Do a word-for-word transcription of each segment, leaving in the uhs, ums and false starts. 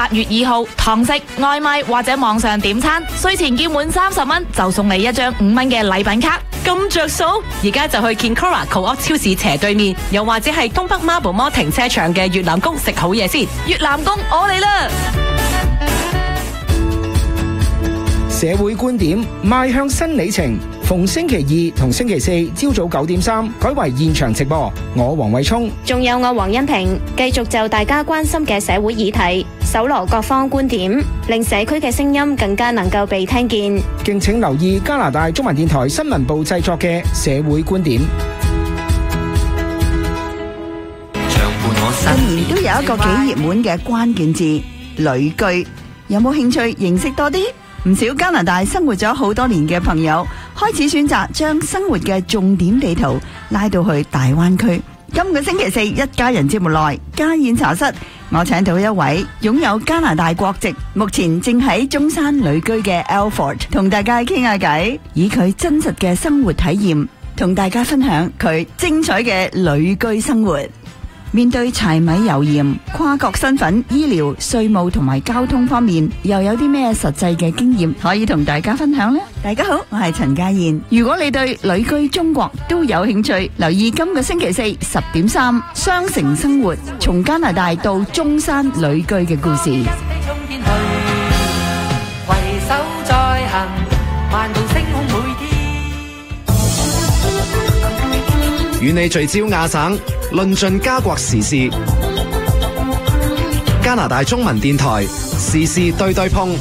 八月二號堂食、外賣或者網上點餐，稅前叫滿三十蚊就送你一張五蚊嘅禮品卡， 咁着數！而家就去健 Cora Co-op 超市斜對面，又或者係東北 Marble Mall 停車場嘅越南宮食好嘢先。 越南宮我嚟啦！ 社會觀點邁向新里程，逢星期二同星期四朝早九點三改為現場直播。我黃偉聰， 仲有我黃欣平，繼續就大家關心嘅社會議題，搜羅各方觀點，令社區嘅聲音更加能夠被聽見。 敬請留意加拿大中文電台新聞部製作嘅社會觀點。 近年都有一個幾熱門嘅關鍵字旅居，有冇興趣認識多啲？唔少加拿大生活咗好多年嘅朋友，開始選擇將生活嘅重點地圖拉到去大灣區。今個星期四一家人節目內，家宴茶室，我請到一位擁有加拿大國籍，目前正喺中山旅居嘅 Alford， 同大家傾下偈，以佢真實嘅生活體驗，同大家分享佢精彩嘅旅居生活。面對柴米油鹽、跨國身份、醫療、稅務同埋交通方面，又有啲咩實際嘅經驗可以同大家分享呢？大家好，我係陳家燕。如果你對旅居中國都有興趣，留意今個星期四十點三雙城生活，從加拿大到中山旅居嘅故事。 與你聚焦亞省，論盡加國時事。加拿大中文電台時事對對碰。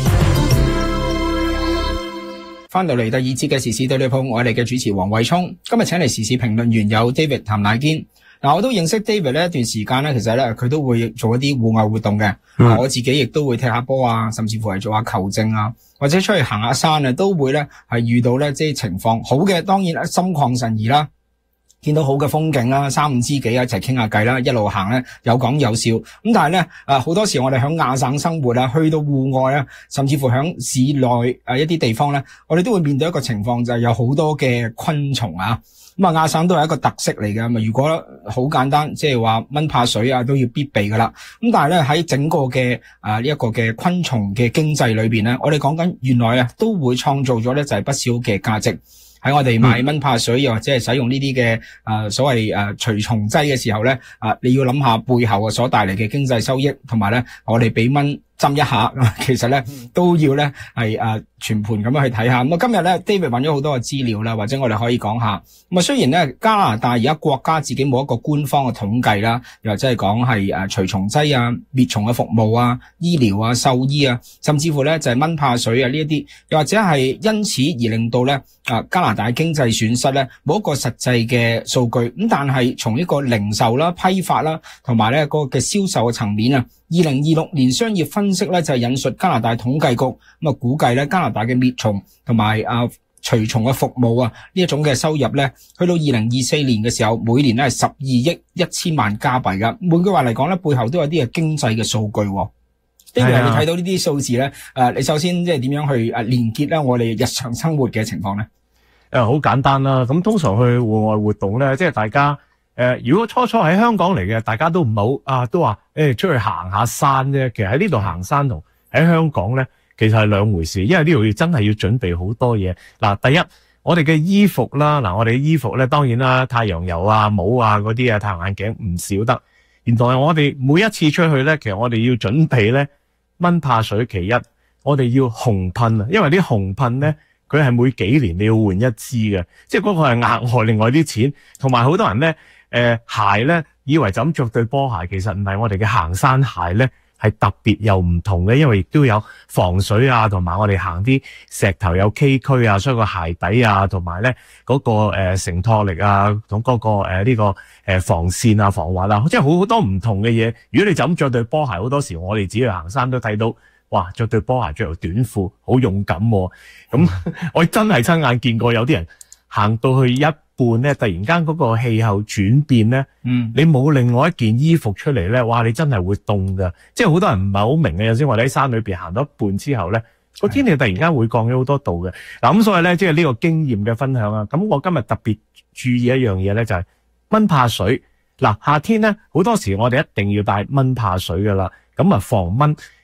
翻到嚟第二節嘅時事對對碰，我哋嘅主持黃偉聰，今日請嚟時事評論員有 David 譚乃堅。嗱，我都認識 David 呢一段時間咧，其實咧佢都會做一啲戶外活動嘅。嗯、我自己亦都會踢下波啊，甚至乎係做下球證啊，或者出去行下山啊，都會咧係遇到咧即係情況好嘅，當然心曠神怡啦。見到好嘅風景啦，三五知己一齊傾下偈啦，一路行咧有講有笑。咁但係咧，誒好多時我哋響亞省生活啊，去到戶外啊，甚至乎響市內誒一啲地方咧，我哋都會面對一個情況，就係有好多嘅昆蟲啊。咁啊，亞省都係一個特色嚟嘅。咁啊，如果好簡單，即係話蚊怕水啊，都要必備噶啦。咁但係咧喺整個嘅啊呢一個嘅昆蟲嘅經濟裏邊咧，我哋講緊原來啊都會創造咗咧就係不少嘅價值。喺我哋買蚊怕水又或者係使用呢啲嘅誒所謂誒除蟲劑嘅時候咧，啊你要諗下背後啊所帶嚟嘅經濟收益，同埋咧我哋俾蚊針一下，其實咧都要咧係誒全盤咁樣去睇下。咁啊今日咧 David 揾咗好多嘅資料啦，或者我哋可以講下。咁啊雖然咧加拿大而家國家自己冇一個官方嘅統計啦，又或者係講係誒除蟲劑啊、滅蟲嘅服務啊、醫療啊、獸醫啊，甚至乎咧就係蚊怕水啊呢一啲，又或者係因此而令到咧啊加拿大經濟損失咧冇一個實際嘅數據。咁但係從呢個零售啦、批發啦，同埋咧個嘅銷售嘅層面啊，二零二六年商業分析咧就係引述加拿大統計局咁啊估計咧加拿大嘅滅蟲同埋啊除蟲嘅服務啊呢一種嘅收入咧，去到二零二四年嘅時候，每年咧係十二億一千萬加幣噶。每句話嚟講咧，背後都有啲嘅經濟嘅數據。David，你睇到呢啲數字咧，誒，你首先即係點樣去誒連結咧我哋日常生活嘅情況咧？ 誒，好簡單啦。咁通常去戶外活動咧，即係大家。誒、呃，如果初初喺香港嚟嘅，大家都唔好啊，都話誒、欸、出去行下山啫。其實喺呢度行山同喺香港咧，其實係兩回事，因為呢度要真係要準備好多嘢。嗱，第一，我哋嘅衣服啦，嗱，我哋嘅衣服咧，當然啦，太陽油啊、帽啊嗰啲啊、太陽眼鏡唔少得。原來我哋每一次出去咧，其實我哋要準備咧蚊怕水。其一，我哋要紅噴啊，因為啲紅噴咧，佢係每幾年你要換一支嘅，即係嗰個係額外另外啲錢。同埋好多人咧。誒、呃，鞋咧，以為就咁着對波鞋，其實唔係。我哋嘅行山鞋咧係特別又唔同嘅，因為亦都有防水啊，同埋我哋行啲石頭有崎嶇啊，所以個鞋底啊，同埋咧嗰個誒承托力啊，同嗰、那個誒呢、呃這個誒、呃、防線啊、防滑啊，即係好好多唔同嘅嘢。如果你就咁着對波鞋，好多時我哋自己去行山都睇到，哇，着對波鞋着條短褲，好勇敢喎、啊。咁我真係親眼見過有啲人行到去一半咧，突然間嗰個氣候轉變咧，嗯，你冇另外一件衣服出嚟咧，哇！你真係會凍噶，即係好多人唔係好明嘅。有時我哋喺山裏邊行到一半之後咧，個天氣突然間會降咗好多度嘅。嗱，咁所以咧，即係呢個經驗嘅分享啊。咁我今日特別注意一樣嘢咧，就係蚊怕水。嗱，夏天咧好多時我哋一定要帶蚊怕水噶啦。咁啊防蚊，